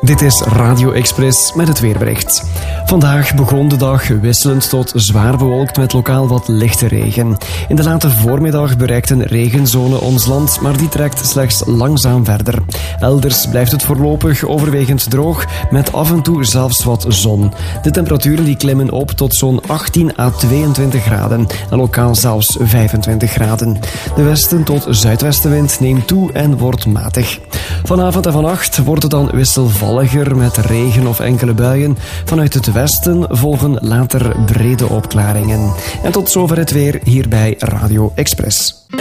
Dit is Radio Express met het weerbericht. Vandaag begon de dag wisselend tot zwaar bewolkt met lokaal wat lichte regen. In de late voormiddag bereikt een regenzone ons land, maar die trekt slechts langzaam verder. Elders blijft het voorlopig overwegend droog, met af en toe zelfs wat zon. De temperaturen die klimmen op tot zo'n 18 à 22 graden en lokaal zelfs 25 graden. De westen tot zuidwestenwind neemt toe en wordt matig. Vanavond en vannacht wordt het dan wisselvalliger met regen of enkele buien. Vanuit het westen volgen later brede opklaringen. En tot zover het weer hier bij Radio Express.